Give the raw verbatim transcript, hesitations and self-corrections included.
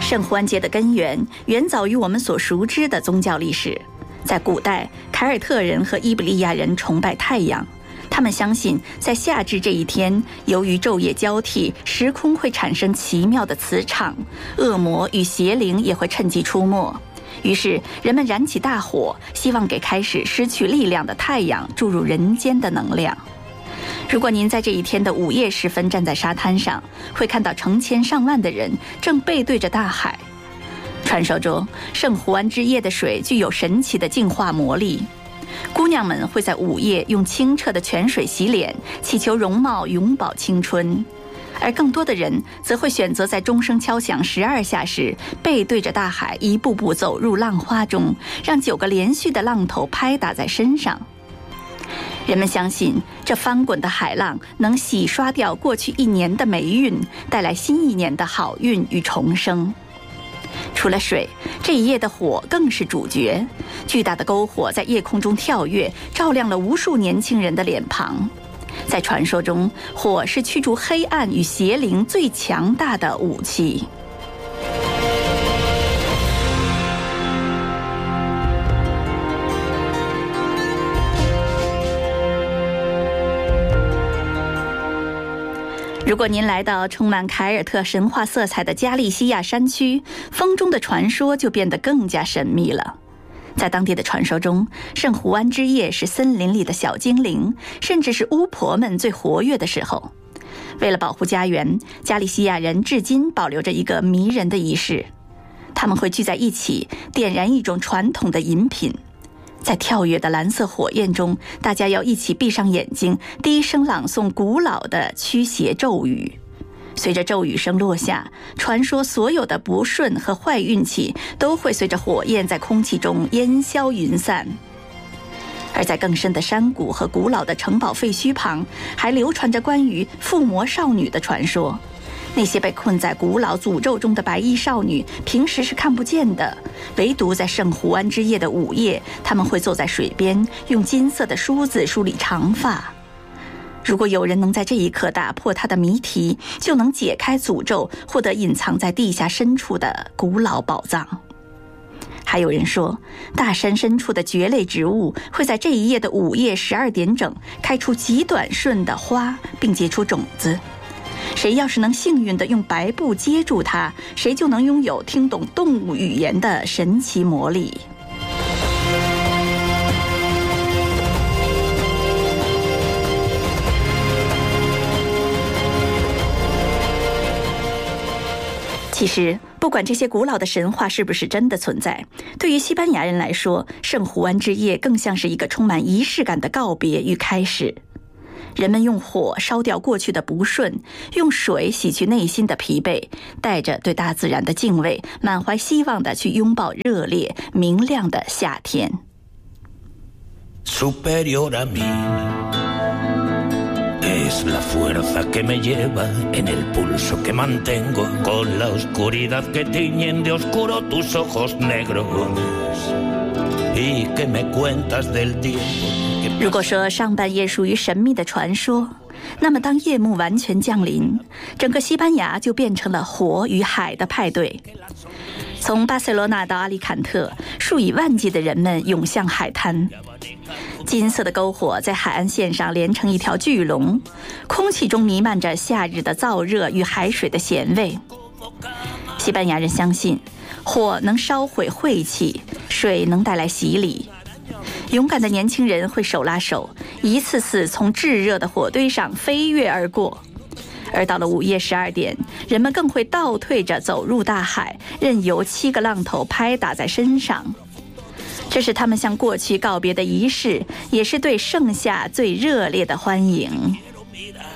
圣胡安节的根源远早于我们所熟知的宗教历史。在古代，凯尔特人和伊比利亚人崇拜太阳，他们相信在夏至这一天，由于昼夜交替，时空会产生奇妙的磁场，恶魔与邪灵也会趁机出没。于是人们燃起大火，希望给开始失去力量的太阳注入人间的能量。如果您在这一天的午夜时分站在沙滩上，会看到成千上万的人正背对着大海。传说中，圣胡安之夜的水具有神奇的净化魔力，姑娘们会在午夜用清澈的泉水洗脸，祈求容貌永葆青春。而更多的人则会选择在钟声敲响十二下时，背对着大海一步步走入浪花中，让九个连续的浪头拍打在身上。人们相信，这翻滚的海浪能洗刷掉过去一年的霉运，带来新一年的好运与重生。除了水，这一夜的火更是主角。巨大的篝火在夜空中跳跃，照亮了无数年轻人的脸庞。在传说中，火是驱逐黑暗与邪灵最强大的武器。如果您来到充满凯尔特神话色彩的加利西亚山区，风中的传说就变得更加神秘了。在当地的传说中，圣胡安之夜是森林里的小精灵，甚至是巫婆们最活跃的时候。为了保护家园，加利西亚人至今保留着一个迷人的仪式，他们会聚在一起，点燃一种传统的饮品。在跳跃的蓝色火焰中，大家要一起闭上眼睛，低声朗诵古老的驱邪咒语。随着咒语声落下，传说所有的不顺和坏运气都会随着火焰在空气中烟消云散。而在更深的山谷和古老的城堡废墟旁，还流传着关于附魔少女的传说。那些被困在古老诅咒中的白衣少女平时是看不见的，唯独在圣胡安之夜的午夜，她们会坐在水边，用金色的梳子梳理长发。如果有人能在这一刻打破她的谜题，就能解开诅咒，获得隐藏在地下深处的古老宝藏。还有人说，大山深处的蕨类植物会在这一夜的午夜十二点整开出极短顺的花，并结出种子。谁要是能幸运地用白布接住它，谁就能拥有听懂动物语言的神奇魔力。其实，不管这些古老的神话是不是真的存在，对于西班牙人来说，圣胡安之夜更像是一个充满仪式感的告别与开始。人们用火烧掉过去的不顺，用水洗去内心的疲惫，带着对大自然的敬畏，满怀希望地去拥抱热烈明亮的夏天。 Superior a mí es la fuerza que me lleva en el pulso que mantengo con la oscuridad que tiñen de oscuro tus ojos negros y que me cuentas del tiempo。 如果说上半夜属于神秘的传说，那么当夜幕完全降临，整个西班牙就变成了火与海的派对。从巴塞罗那到阿里坎特，数以万计的人们涌向海滩，金色的篝火在海岸线上连成一条巨龙，空气中弥漫着夏日的燥热与海水的咸味。西班牙人相信，火能烧毁晦气，水能带来洗礼。勇敢的年轻人会手拉手，一次次从炙热的火堆上飞跃而过。而到了午夜十二点，人们更会倒退着走入大海，任由七个浪头拍打在身上。这是他们向过去告别的仪式，也是对盛夏最热烈的欢迎。